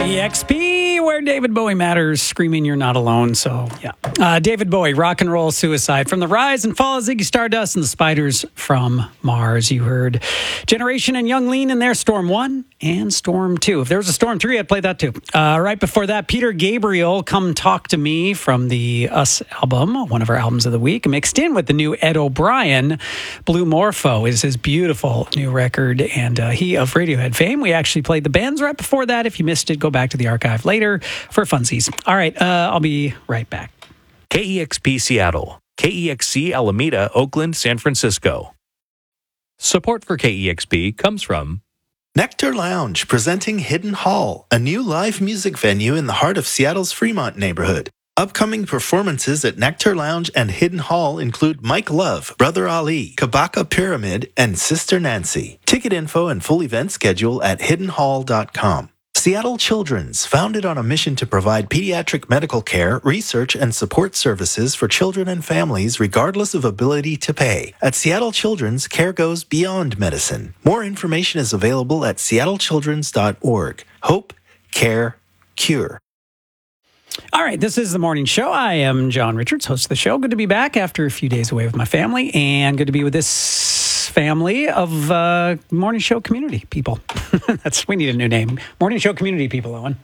KEXP, where David Bowie matters, screaming you're not alone. So, yeah. David Bowie, Rock and Roll Suicide. From the rise and fall of Ziggy Stardust and the Spiders from Mars. You heard Generation and Young Lean in there, Storm 1 and Storm 2. If there was a Storm 3, I'd play that too. Right before that, Peter Gabriel, Come Talk to Me from the Us album, one of our albums of the week, mixed in with the new Ed O'Brien. Blue Morpho is his beautiful new record, and he of Radiohead fame. We actually played the bands right before that. If you missed it, go back to the archive later for funsies. All right, I'll be right back. KEXP Seattle, KEXC Alameda, Oakland, San Francisco. Support for KEXP comes from Nectar Lounge, presenting Hidden Hall, a new live music venue in the heart of Seattle's Fremont neighborhood. Upcoming performances at Nectar Lounge and Hidden Hall include Mike Love, Brother Ali, Kabaka Pyramid, and Sister Nancy. Ticket info and full event schedule at hiddenhall.com. Seattle Children's, founded on a mission to provide pediatric medical care, research, and support services for children and families regardless of ability to pay. At Seattle Children's, care goes beyond medicine. More information is available at seattlechildrens.org. Hope, care, cure. All right, this is the morning show. I am John Richards, host of the show. Good to be back after a few days away with my family, and good to be with this family of morning show community people. We need a new name. Morning show community people, Owen.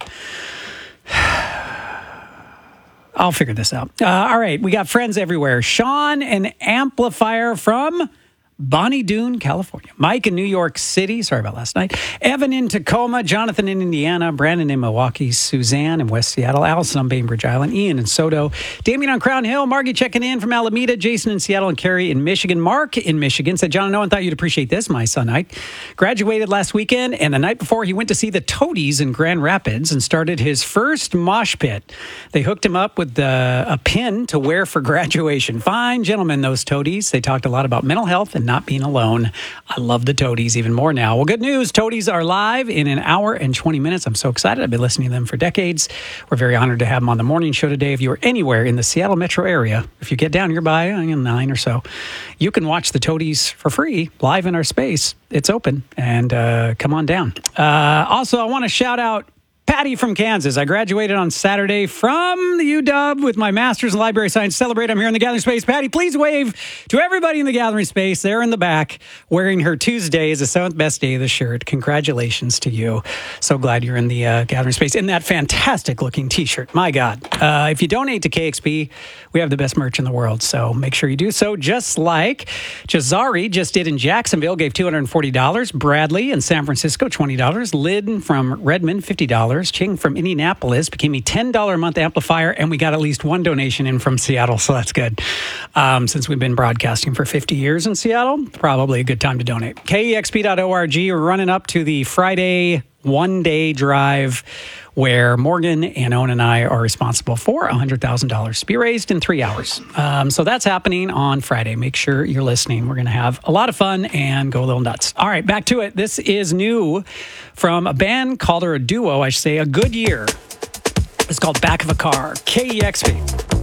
I'll figure this out. All right, we got friends everywhere. Sean, an amplifier from Bonnie Doon, California. Mike in New York City. Sorry about last night. Evan in Tacoma. Jonathan in Indiana. Brandon in Milwaukee. Suzanne in West Seattle. Allison on Bainbridge Island. Ian in Soto. Damien on Crown Hill. Margie checking in from Alameda. Jason in Seattle and Carrie in Michigan. Mark in Michigan said, John and Owen, thought you'd appreciate this. My son Ike graduated last weekend, and the night before he went to see the Toadies in Grand Rapids and started his first mosh pit. They hooked him up with a pin to wear for graduation. Fine gentlemen, those Toadies. They talked a lot about mental health and not being alone. I love the Toadies even more now. Well, good news. Toadies are live in an hour and 20 minutes. I'm so excited. I've been listening to them for decades. We're very honored to have them on the morning show today. If you are anywhere in the Seattle metro area, if you get down here by 9 or so, you can watch the Toadies for free live in our space. It's open, and come on down. Also, I want to shout out Patty from Kansas. I graduated on Saturday from the UW with my master's in library science. Celebrate. I'm here in the gathering space. Patty, please wave to everybody in the gathering space there in the back wearing her Tuesday is the 7th best day of the shirt. Congratulations to you. So glad you're in the gathering space in that fantastic looking t-shirt. My God. If you donate to KEXP, we have the best merch in the world. So make sure you do so. Just like Jazari just did in Jacksonville, gave $240. Bradley in San Francisco, $20. Lynn from Redmond, $50. Ching from Indianapolis became a $10 a month amplifier, and we got at least one donation in from Seattle, so that's good. Since we've been broadcasting for 50 years in Seattle, probably a good time to donate. KEXP.org, we're running up to the Friday one-day drive where Morgan and Owen and I are responsible for $100,000 to be raised in 3 hours. So that's happening on Friday. Make sure you're listening. We're going to have a lot of fun and go a little nuts. All right, back to it. This is new from a band called, or a duo, I should say, A Good Year. It's called Back of a Car. KEXP.